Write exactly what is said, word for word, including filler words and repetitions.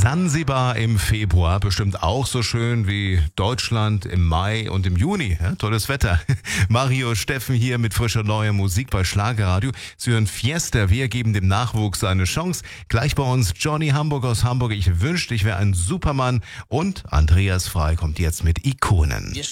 Sansibar im Februar, bestimmt auch so schön wie Deutschland im Mai und im Juni. Ja, tolles Wetter. Mario Steffen hier mit frischer neuer Musik bei Schlagerradio. Sie hören Fiesta, wir geben dem Nachwuchs eine Chance. Gleich bei uns Johnny Hamburg aus Hamburg. Ich wünschte, ich wäre ein Supermann. Und Andreas Frei kommt jetzt mit Ikonen. Wir